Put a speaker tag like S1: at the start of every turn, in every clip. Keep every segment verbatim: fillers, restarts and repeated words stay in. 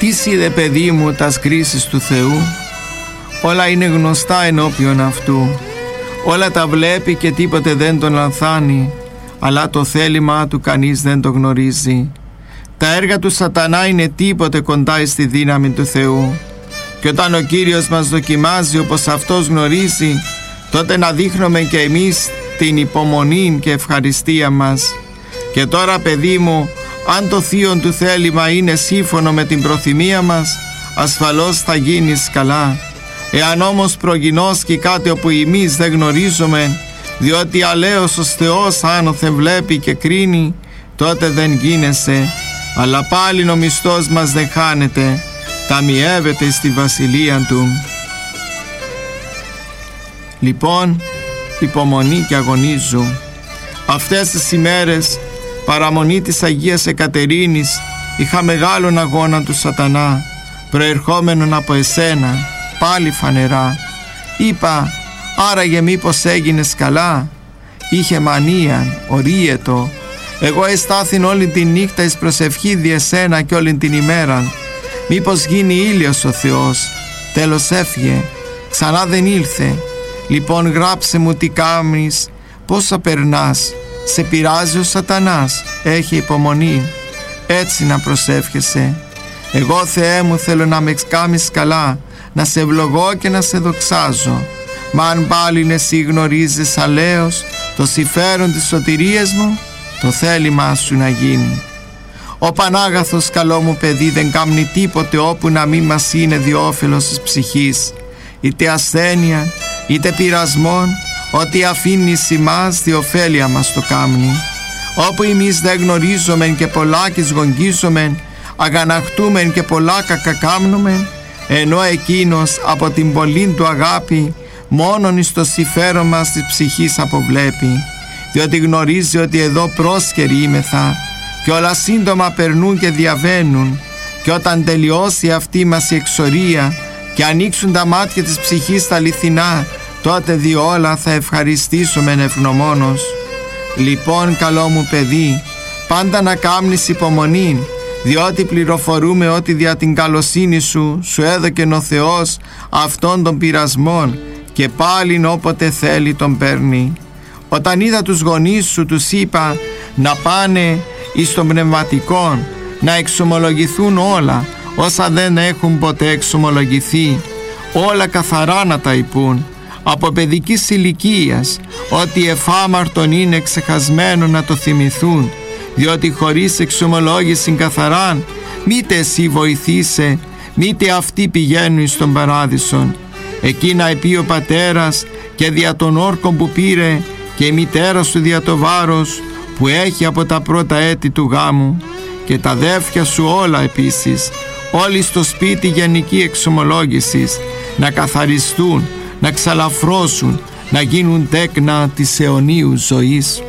S1: Τι είδε παιδί μου τας κρίσεις του Θεού? Όλα είναι γνωστά ενώπιον αυτού. Όλα τα βλέπει και τίποτε δεν τον λανθάνει, αλλά το θέλημά του κανείς δεν το γνωρίζει. Τα έργα του σατανά είναι τίποτε κοντά στη δύναμη του Θεού. Και όταν ο Κύριος μας δοκιμάζει όπως αυτός γνωρίζει, τότε να δείχνουμε και εμείς την υπομονή και ευχαριστία μας. Και τώρα παιδί μου, αν το θείον του θέλημα είναι σύμφωνο με την προθυμία μας, ασφαλώς θα γίνεις καλά. Εάν όμως προγινώσκει κάτι όπου εμείς δεν γνωρίζουμε, διότι αλέος ο Θεός άνωθεν βλέπει και κρίνει, τότε δεν γίνεσαι, αλλά πάλι ο μισθός μας δεν χάνεται, ταμιεύεται στη βασιλεία Του. Λοιπόν, υπομονή και αγωνίζου. Αυτές τις ημέρες, παραμονή της Αγίας Εκατερίνης, είχα μεγάλον αγώνα του σατανά, προερχόμενον από εσένα, πάλι φανερά. Είπα, άραγε μήπως έγινες καλά? Είχε μανία, ορίετο. Εγώ εστάθην όλη τη νύχτα εις προσευχή δι' εσένα και όλη την ημέρα. Μήπως γίνει ήλιος ο Θεός? Τέλος έφυγε, ξανά δεν ήλθε. Λοιπόν γράψε μου τι κάμνεις, πόσα περνάς. Σε πειράζει ο σατανάς? Έχει υπομονή, έτσι να προσεύχεσαι. Εγώ Θεέ μου θέλω να με κάμεις καλά, να σε ευλογώ και να σε δοξάζω. Μα αν πάλι εσύ γνωρίζεις αλέος το συμφέρον της σωτηρίας μου, το θέλημά σου να γίνει. Ο Πανάγαθος καλό μου παιδί δεν κάμνει τίποτε όπου να μην μας είναι διόφελος της ψυχής, είτε ασθένεια είτε πειρασμόν, ότι αφήνει ημάς διοφέλεια μας το κάμνει. Όπου εμείς δεν γνωρίζομεν και πολλάκις γογγίζομεν, αγαναχτούμεν και πολλά κακακάμνομεν, ενώ εκείνος από την πολλήν του αγάπη μόνον εις το συμφέρον μας της ψυχής αποβλέπει, διότι γνωρίζει ότι εδώ πρόσκαιροι είμεθα και όλα σύντομα περνούν και διαβαίνουν, και όταν τελειώσει αυτή μας η εξορία και ανοίξουν τα μάτια της ψυχής τα αληθινά, τότε δι' όλα θα ευχαριστήσουμε ευγνωμόνος. Λοιπόν καλό μου παιδί, πάντα να κάμνεις υπομονή, διότι πληροφορούμε ότι δια την καλοσύνη σου σου έδωκεν ο Θεός αυτών των πειρασμών, και πάλιν όποτε θέλει τον παίρνει. Όταν είδα τους γονείς σου, τους είπα να πάνε εις των πνευματικών, να εξομολογηθούν όλα όσα δεν έχουν ποτέ εξομολογηθεί, όλα καθαρά να τα υπούν από παιδικής ηλικίας, ότι εφάμαρτον είναι ξεχασμένο να το θυμηθούν, διότι χωρίς εξομολόγηση καθαράν μήτε εσύ βοηθήσε, μήτε αυτοί πηγαίνουν στον παράδεισον. Εκείνα επί ο πατέρας και δια των όρκων που πήρε, και η μητέρα σου δια το βάρος που έχει από τα πρώτα έτη του γάμου, και τα αδέρφια σου όλα επίσης, όλοι στο σπίτι γενική εξομολόγησης, να καθαριστούν, να ξαλαφρώσουν, να γίνουν τέκνα της αιωνίου ζωής.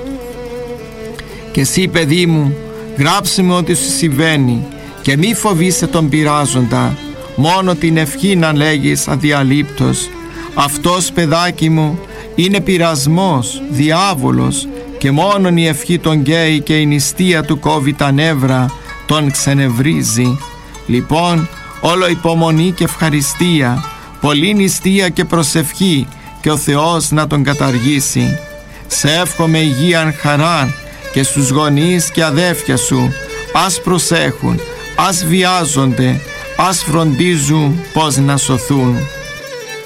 S1: Και εσύ παιδί μου, γράψε μου ό,τι σου συμβαίνει και μη φοβείσαι τον πειράζοντα, μόνο την ευχή να λέγεις αδιαλείπτως. Αυτός παιδάκι μου είναι πειρασμός, διάβολος, και μόνον η ευχή τον καίει και η νηστεία του κόβει τα νεύρα, τον ξενευρίζει. Λοιπόν όλο υπομονή και ευχαριστία, πολλή νηστεία και προσευχή, και ο Θεός να τον καταργήσει. Σε εύχομαι υγείαν χαράν, και στους γονείς και αδέφια σου ας προσέχουν, ας βιάζονται, ας φροντίζουν πως να σωθούν.